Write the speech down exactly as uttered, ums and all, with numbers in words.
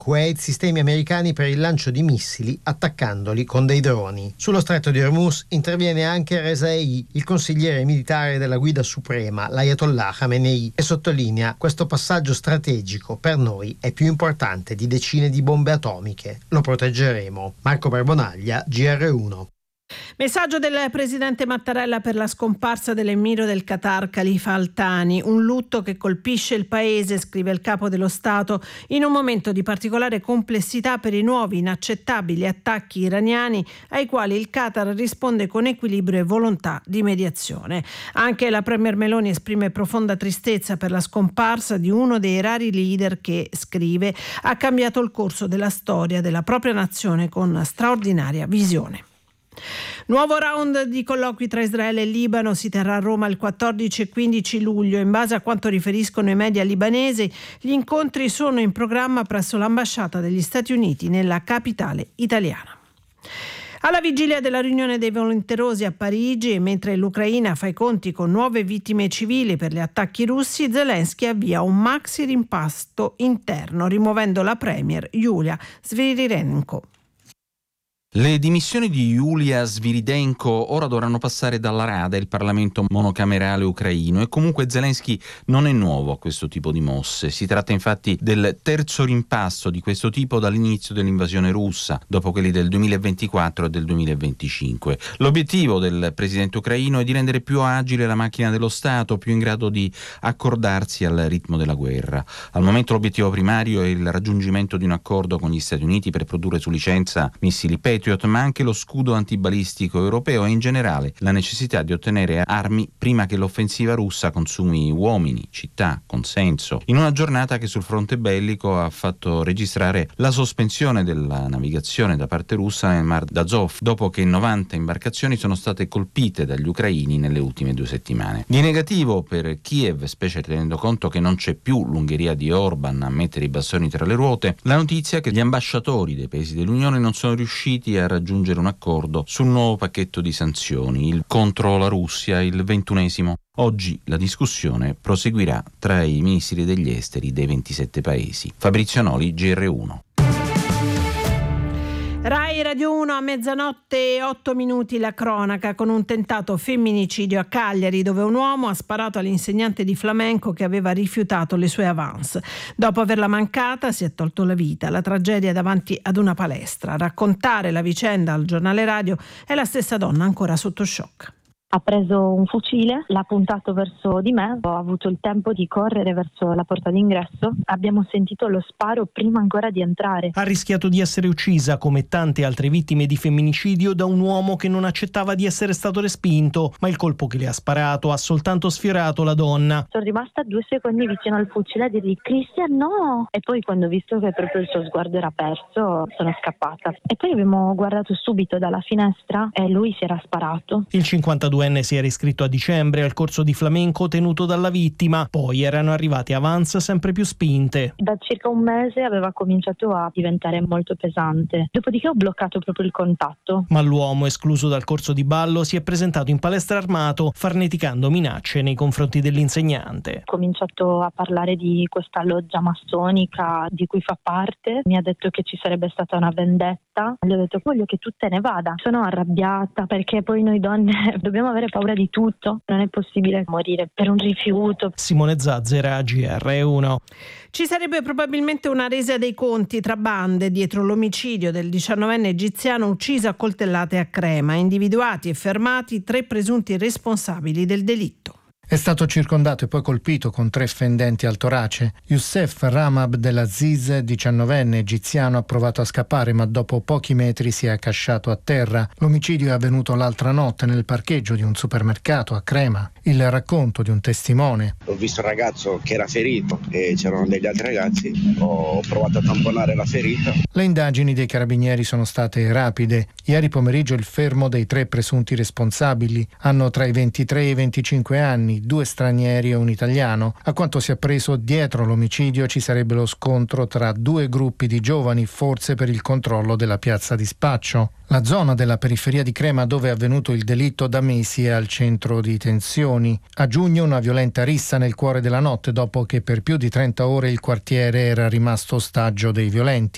Kuwait sistemi americani per il lancio di missili attaccandoli con dei droni. Sullo stretto di Hormuz interviene anche Rezaei, il consigliere militare della guida suprema, l'Ayatollah Khamenei, e sottolinea: questo passaggio strategico per noi è più importante di decine di bombe atomiche. Lo proteggeremo. Marco Barbonaglia, G R uno. Messaggio del presidente Mattarella per la scomparsa dell'emiro del Qatar Khalifa Al Thani, un lutto che colpisce il paese, scrive il capo dello Stato, in un momento di particolare complessità per i nuovi inaccettabili attacchi iraniani ai quali il Qatar risponde con equilibrio e volontà di mediazione. Anche la premier Meloni esprime profonda tristezza per la scomparsa di uno dei rari leader che, scrive, ha cambiato il corso della storia della propria nazione con straordinaria visione. Nuovo round di colloqui tra Israele e Libano si terrà a Roma il quattordici e quindici luglio. In base a quanto riferiscono i media libanesi, gli incontri sono in programma presso l'ambasciata degli Stati Uniti nella capitale italiana. Alla vigilia della riunione dei volenterosi a Parigi, mentre l'Ucraina fa i conti con nuove vittime civili per gli attacchi russi, Zelensky avvia un maxi rimpasto interno, rimuovendo la premier Yulia Sviridenko. Le dimissioni di Yulia Sviridenko ora dovranno passare dalla Rada, il Parlamento monocamerale ucraino, e comunque Zelensky non è nuovo a questo tipo di mosse. Si tratta infatti del terzo rimpasto di questo tipo dall'inizio dell'invasione russa, dopo quelli del duemilaventiquattro e del duemilaventicinque. L'obiettivo del presidente ucraino è di rendere più agile la macchina dello Stato, più in grado di accordarsi al ritmo della guerra. Al momento l'obiettivo primario è il raggiungimento di un accordo con gli Stati Uniti per produrre su licenza missili Patriot, ma anche lo scudo antibalistico europeo e in generale la necessità di ottenere armi prima che l'offensiva russa consumi uomini, città, consenso, in una giornata che sul fronte bellico ha fatto registrare la sospensione della navigazione da parte russa nel Mar d'Azov, dopo che novanta imbarcazioni sono state colpite dagli ucraini nelle ultime due settimane. Di negativo per Kiev, specie tenendo conto che non c'è più l'Ungheria di Orban a mettere i bastoni tra le ruote, la notizia che gli ambasciatori dei paesi dell'Unione non sono riusciti a raggiungere un accordo sul nuovo pacchetto di sanzioni il, contro la Russia, il ventunesimo. Oggi la discussione proseguirà tra i ministri degli esteri dei ventisette paesi. Fabrizio Noli, G R uno. Rai Radio uno a mezzanotte e otto minuti la cronaca, con un tentato femminicidio a Cagliari, dove un uomo ha sparato all'insegnante di flamenco che aveva rifiutato le sue avance. Dopo averla mancata si è tolto la vita. La tragedia davanti ad una palestra. A raccontare la vicenda al giornale radio è la stessa donna ancora sotto shock. Ha preso un fucile, l'ha puntato verso di me, ho avuto il tempo di correre verso la porta d'ingresso, abbiamo sentito lo sparo prima ancora di entrare. Ha rischiato di essere uccisa, come tante altre vittime di femminicidio, da un uomo che non accettava di essere stato respinto, ma il colpo che le ha sparato ha soltanto sfiorato la donna. Sono rimasta due secondi vicino al fucile a dirgli: Cristian, no! E poi quando ho visto che proprio il suo sguardo era perso, sono scappata. E poi abbiamo guardato subito dalla finestra e lui si era sparato. Il cinquantaduenne si era iscritto a dicembre al corso di flamenco tenuto dalla vittima, poi erano arrivate avance sempre più spinte. Da circa un mese aveva cominciato a diventare molto pesante, dopodiché ho bloccato proprio il contatto. Ma l'uomo, escluso dal corso di ballo, si è presentato in palestra armato, farneticando minacce nei confronti dell'insegnante. Ho cominciato a parlare di questa loggia massonica di cui fa parte, mi ha detto che ci sarebbe stata una vendetta, gli ho detto: voglio che tu te ne vada. Sono arrabbiata perché poi noi donne dobbiamo avere paura di tutto, non è possibile morire per un rifiuto. Simone Zazzera, G R uno. Ci sarebbe probabilmente una resa dei conti tra bande dietro l'omicidio del diciannovenne egiziano ucciso a coltellate a Crema, individuati e fermati tre presunti responsabili del delitto. È stato circondato e poi colpito con tre fendenti al torace. Youssef Rama Abdelaziz, diciannovenne egiziano, ha provato a scappare, ma dopo pochi metri si è accasciato a terra. L'omicidio è avvenuto l'altra notte nel parcheggio di un supermercato a Crema. Il racconto di un testimone: ho visto un ragazzo che era ferito e c'erano degli altri ragazzi, ho provato a tamponare la ferita. Le indagini dei carabinieri sono state rapide. Ieri pomeriggio il fermo dei tre presunti responsabili. Hanno tra i ventitré e i venticinque anni, due stranieri e un italiano. A quanto si è appreso, dietro l'omicidio ci sarebbe lo scontro tra due gruppi di giovani, forse per il controllo della piazza di spaccio. La zona della periferia di Crema dove è avvenuto il delitto da mesi è al centro di tensioni. A giugno una violenta rissa nel cuore della notte dopo che per più di trenta ore il quartiere era rimasto ostaggio dei violenti.